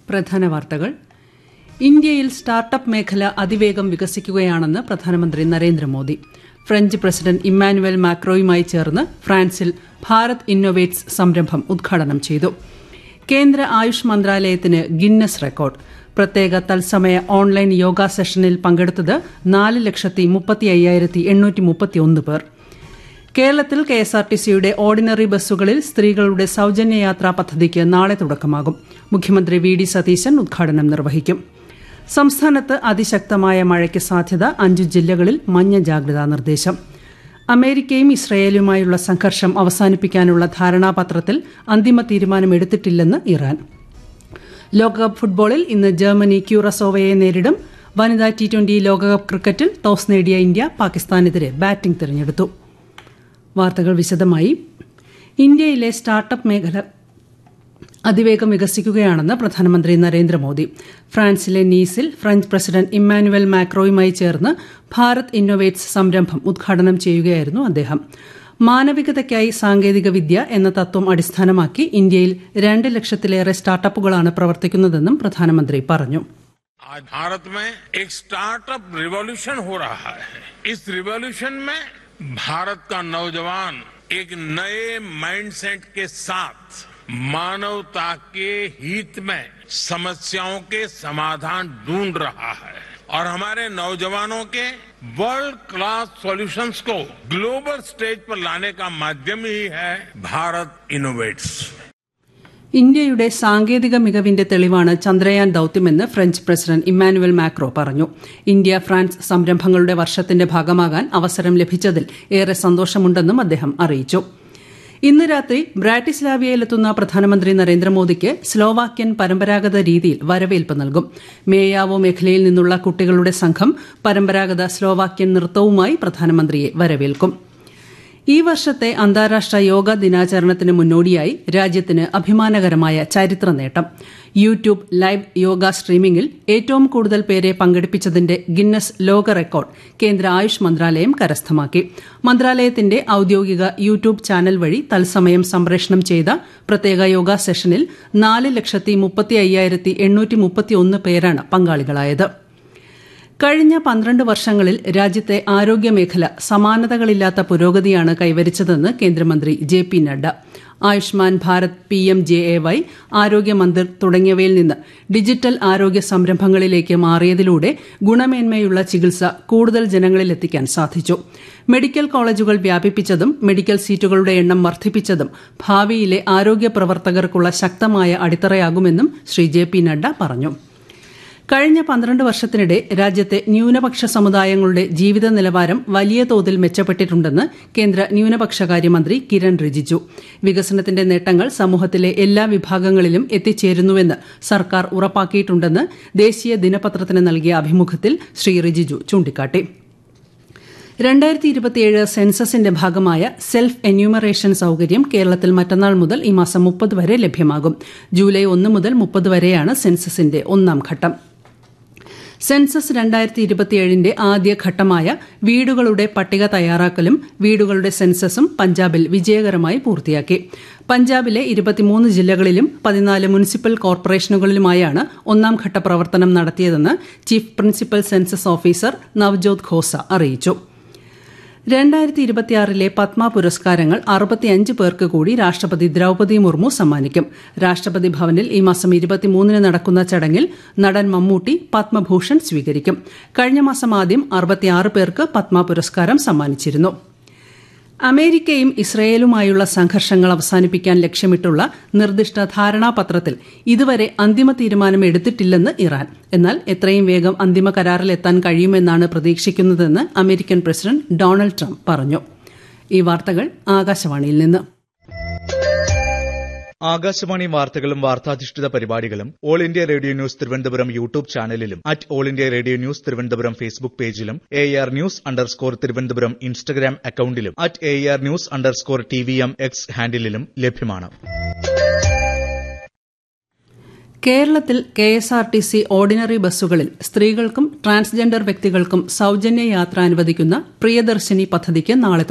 പ്രധാന വാർത്തകൾ. ഇന്ത്യയിൽ സ്റ്റാർട്ടപ്പ് മേഖല അതിവേഗം വികസിക്കുകയാണെന്ന് പ്രധാനമന്ത്രി നരേന്ദ്രമോദി. ഫ്രഞ്ച് പ്രസിഡന്റ് ഇമ്മാനുവൽ മാക്രോയുമായി ചേർന്ന് ഫ്രാൻസിൽ ഭാരത് ഇന്നൊവേറ്റ്സ് സംരംഭം ഉദ്ഘാടനം ചെയ്തു. കേന്ദ്ര ആയുഷ് മന്ത്രാലയത്തിന് ഗിന്നസ് റെക്കോർഡ്. പ്രത്യേക തത്സമയ ഓൺലൈൻ യോഗ സെഷനിൽ പങ്കെടുത്തത് 4,35,831 പേർ. കേരളത്തിൽ കെഎസ്ആർടിസിയുടെ ഓർഡിനറി ബസ്സുകളിൽ സ്ത്രീകളുടെ സൌജന്യ യാത്രാ പദ്ധതിക്ക് നാളെ തുടക്കമാകും. മുഖ്യമന്ത്രി വി.ഡി. സതീശൻ ഉദ്ഘാടനം നിർവഹിക്കും. സംസ്ഥാനത്ത് അതിശക്തമായ മഴയ്ക്ക് സാധ്യത. 5 ജില്ലകളിൽ മഞ്ഞ ജാഗ്രതാ നിർദ്ദേശം. അമേരിക്കയും ഇസ്രയേലുമായുള്ള സംഘർഷം അവസാനിപ്പിക്കാനുള്ള ധാരണാപത്രത്തിൽ അന്തിമ തീരുമാനമെടുത്തിട്ടില്ലെന്ന് ഇറാൻ. ലോകകപ്പ് ഫുട്ബോളിൽ ഇന്ന് ജർമ്മനി ക്യൂറസോവയെ നേരിടും. വനിതാ T20 ലോകകപ്പ് ക്രിക്കറ്റിൽ ടോസ് നേടിയ ഇന്ത്യ പാകിസ്ഥാനെതിരെ ബാറ്റിംഗ് തിരഞ്ഞെടുത്തു. വാർത്തകൾ വിശദമായി. ഇന്ത്യയിലെ സ്റ്റാർട്ടപ്പ് മേഖല അതിവേഗം വികസിക്കുകയാണെന്ന് പ്രധാനമന്ത്രി നരേന്ദ്രമോദി. ഫ്രാൻസിലെ നീസിൽ ഫ്രഞ്ച് പ്രസിഡന്റ് ഇമ്മാനുവൽ മാക്രോയുമായി ചേർന്ന് ഭാരത് ഇന്നൊവേറ്റ്സ് സംരംഭം ഉദ്ഘാടനം ചെയ്യുകയായിരുന്നു അദ്ദേഹം. മാനവികതയ്ക്കായി സാങ്കേതിക വിദ്യ എന്ന തത്വം അടിസ്ഥാനമാക്കി ഇന്ത്യയിൽ 2 ലക്ഷത്തിലേറെ സ്റ്റാർട്ടപ്പുകളാണ് പ്രവർത്തിക്കുന്നതെന്നും പ്രധാനമന്ത്രി പറഞ്ഞു. आज भारत में एक स्टार्टअप रिवॉल्यूशन हो रहा है. इस रिवॉल्यूशन में भारत का नौजवान एक नए माइंडसेट के साथ मानवता के हित में समस्याओं के समाधान ढूंढ रहा है और हमारे नौजवानों के वर्ल्ड क्लास सॉल्यूशंस को ग्लोबल स्टेज पर लाने का माध्यम ही है भारत इनोवेट्स. ഇന്ത്യയുടെ സാങ്കേതിക മികവിന്റെ തെളിവാണ് Chandrayaan ദൌത്യമെന്ന് French president Emmanuel macro പറഞ്ഞു. ഇന്ത്യ ഫ്രാൻസ് സംരംഭങ്ങളുടെ വർഷത്തിന്റെ ഭാഗമാകാൻ അവസരം ലഭിച്ചതിൽ ഏറെ സന്തോഷമുണ്ടെന്നും അദ്ദേഹം അറിയിച്ചു. ഇന്ന് രാത്രി ബ്രാറ്റിസ്ലാവിയയിലെത്തുന്ന പ്രധാനമന്ത്രി നരേന്ദ്രമോദിക്ക് സ്ലോവാക്യൻ പരമ്പരാഗത രീതിയിൽ വരവേൽപ്പ് നൽകും. മേയാവോ മേഖലയിൽ നിന്നുള്ള കുട്ടികളുടെ സംഘം പരമ്പരാഗത സ്ലോവാക്യൻ നൃത്തവുമായി പ്രധാനമന്ത്രിയെ വരവേൽക്കും. ഈ വർഷത്തെ അന്താരാഷ്ട്ര യോഗ ദിനാചരണത്തിന് മുന്നോടിയായി രാജ്യത്തിന് അഭിമാനകരമായ ചരിത്ര നേട്ടം. യൂട്യൂബ് ലൈവ് യോഗ സ്ട്രീമിംഗിൽ ഏറ്റവും കൂടുതൽ പേരെ പങ്കെടുപ്പിച്ചതിന്റെ ഗിന്നസ് ലോക റെക്കോർഡ് കേന്ദ്ര ആയുഷ് മന്ത്രാലയം കരസ്ഥമാക്കി. മന്ത്രാലയത്തിന്റെ ഔദ്യോഗിക യൂട്യൂബ് ചാനൽ വഴി തത്സമയം സംപ്രേഷണം ചെയ്ത പ്രത്യേക യോഗ സെഷനിൽ 4,35,831 പേരാണ് പങ്കാളികളായത്. കഴിഞ്ഞ 12 വർഷങ്ങളിൽ രാജ്യത്തെ ആരോഗ്യമേഖല സമാനതകളില്ലാത്ത പുരോഗതിയാണ് കൈവരിച്ചതെന്ന് കേന്ദ്രമന്ത്രി JP നഡ്ഡ. ആയുഷ്മാൻ ഭാരത് PMJAY, ആരോഗ്യ മന്ദിർ തുടങ്ങിയവയിൽ നിന്ന് ഡിജിറ്റൽ ആരോഗ്യ സംരംഭങ്ങളിലേക്ക് മാറിയതിലൂടെ ഗുണമേന്മയുള്ള ചികിത്സ കൂടുതൽ ജനങ്ങളിലെത്തിക്കാൻ സാധിച്ചു. മെഡിക്കൽ കോളേജുകൾ വ്യാപിപ്പിച്ചതും മെഡിക്കൽ സീറ്റുകളുടെ എണ്ണം വർദ്ധിപ്പിച്ചതും ഭാവിയിലെ ആരോഗ്യ പ്രവർത്തകർക്കുള്ള ശക്തമായ അടിത്തറയാകുമെന്നും ശ്രീ JP നഡ്ഡ പറഞ്ഞു. കഴിഞ്ഞ 12 വർഷത്തിനിടെ രാജ്യത്തെ ന്യൂനപക്ഷ സമുദായങ്ങളുടെ ജീവിത നിലവാരം വലിയ തോതിൽ മെച്ചപ്പെട്ടിട്ടുണ്ടെന്ന് കേന്ദ്ര ന്യൂനപക്ഷകാര്യമന്ത്രി കിരൺ റിജിജു. വികസനത്തിന്റെ നേട്ടങ്ങൾ സമൂഹത്തിലെ എല്ലാ വിഭാഗങ്ങളിലും എത്തിച്ചേരുന്നുവെന്ന് സർക്കാർ ഉറപ്പാക്കിയിട്ടുണ്ടെന്ന് ദേശീയ ദിനപത്രത്തിന് നൽകിയ അഭിമുഖത്തിൽ ശ്രീ റിജിജു ചൂണ്ടിക്കാട്ടി. 2027 സെൻസസിന്റെ ഭാഗമായ സെൽഫ് എന്യൂമറേഷൻ സൌകര്യം കേരളത്തിൽ മറ്റന്നാൾ മുതൽ ഈ മാസം 30 വരെ ലഭ്യമാകും. ജൂലൈ 1 മുതൽ 30 വരെയാണ് സെൻസസിന്റെ 1ാം ഘട്ടം. സെൻസസ് 2027ന്റെ ആദ്യഘട്ടമായ വീടുകളുടെ പട്ടിക തയ്യാറാക്കലും വീടുകളുടെ സെൻസസും പഞ്ചാബിൽ വിജയകരമായി പൂർത്തിയാക്കി. പഞ്ചാബിലെ 23 ജില്ലകളിലും 14 മുനിസിപ്പൽ കോർപ്പറേഷനുകളിലുമായാണ് 1ാം ഘട്ട പ്രവർത്തനം നടത്തിയതെന്ന് chief principal census officer Navjot Khosa അറിയിച്ചു. 2026 പത്മ പുരസ്കാരങ്ങൾ 65 പേർക്ക് കൂടി രാഷ്ട്രപതി ദ്രൌപദി മുർമു സമ്മാനിക്കും. രാഷ്ട്രപതി ഭവനിൽ ഈ മാസം 23 നടക്കുന്ന ചടങ്ങിൽ നടൻ മമ്മൂട്ടി പത്മഭൂഷൺ സ്വീകരിക്കും. കഴിഞ്ഞ മാസം ആദ്യം 66 പേർക്ക് പത്മ പുരസ്കാരം സമ്മാനിച്ചിരുന്നു. അമേരിക്കയും ഇസ്രയേലുമായുള്ള സംഘർഷങ്ങൾ അവസാനിപ്പിക്കാൻ ലക്ഷ്യമിട്ടുള്ള നിർദ്ദിഷ്ട ധാരണാപത്രത്തിൽ ഇതുവരെ അന്തിമ തീരുമാനം എടുത്തിട്ടില്ലെന്ന് ഇറാൻ. എന്നാൽ എത്രയും വേഗം അന്തിമ കരാറിലെത്താൻ കഴിയുമെന്നാണ് പ്രതീക്ഷിക്കുന്നതെന്ന് അമേരിക്കൻ പ്രസിഡന്റ് ഡൊണാൾഡ് ട്രംപ് പറഞ്ഞു. ഈ വാർത്തകൾ ആകാശവാണിയിൽ നിന്ന്. ആകാശവാണി വാർത്തകളും വാർത്താധിഷ്ഠിത പരിപാടികളും all India radio news Thiruvananthapuram YouTube ചാനലിലും all India radio news Thiruvananthapuram Facebook പേജിലും AR News_ തിരുവനന്തപുരം ഇൻസ്റ്റഗ്രാം അക്കൌണ്ടിലും AR News_TVM X ഹാൻഡിലും ലഭ്യമാണ്. കേരളത്തിൽ KSRTC ഓർഡിനറി ബസ്സുകളിൽ സ്ത്രീകൾക്കും ട്രാൻസ്ജെൻഡർ വ്യക്തികൾക്കും സൌജന്യ യാത്ര അനുവദിക്കുന്ന പ്രിയദർശിനി പദ്ധതിക്ക് നാളെ